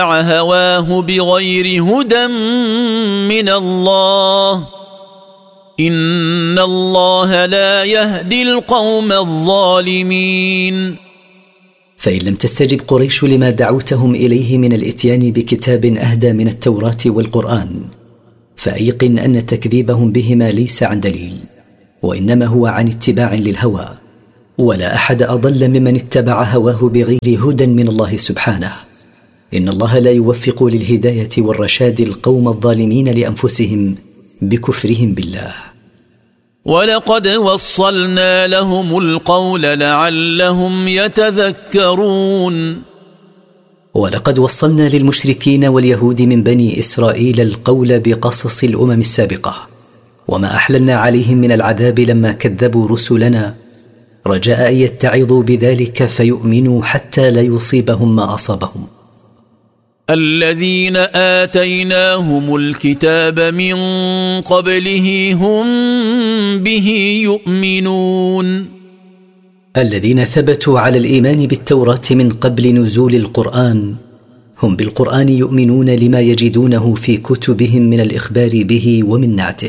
هواه بغير هدى من الله إن الله لا يهدي القوم الظالمين. فإن لم تستجب قريش لما دعوتهم إليه من الإتيان بكتاب أهدى من التوراة والقرآن، فأيقن أن تكذيبهم بهما ليس عن دليل، وإنما هو عن اتباع للهوى، ولا أحد أضل ممن اتبع هواه بغير هدى من الله سبحانه. إن الله لا يوفق للهداية والرشاد القوم الظالمين لأنفسهم بكفرهم بالله. ولقد وصلنا لهم القول لعلهم يتذكرون. ولقد وصلنا للمشركين واليهود من بني إسرائيل القول بقصص الأمم السابقة، وما أحللنا عليهم من العذاب لما كذبوا رسلنا، رجاء أن يتعظوا بذلك فيؤمنوا حتى لا يصيبهم ما أصابهم. الذين آتيناهم الكتاب من قبله هم به يؤمنون. الذين ثبتوا على الإيمان بالتوراة من قبل نزول القرآن هم بالقرآن يؤمنون لما يجدونه في كتبهم من الإخبار به ومن نعته.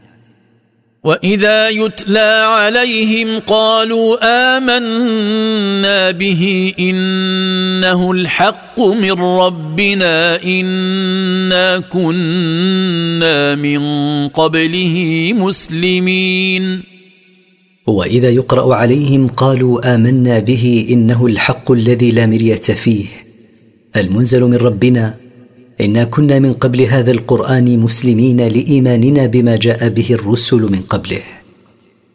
وإذا يتلى عليهم قالوا آمنا به إنه الحق من ربنا إنا كنا من قبله مسلمين. وإذا يقرأ عليهم قالوا آمنا به إنه الحق الذي لا مرية فيه المنزل من ربنا إنا كنا من قبل هذا القرآن مسلمين لإيماننا بما جاء به الرسل من قبله.